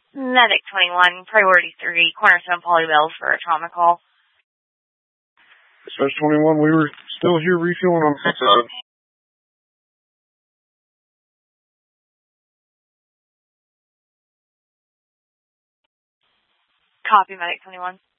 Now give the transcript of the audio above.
Medic 21, Priority 3, Cornerstone Polybells for a trauma call. Dispatch 21, we were still here refueling on the side. Copy, Medic 21.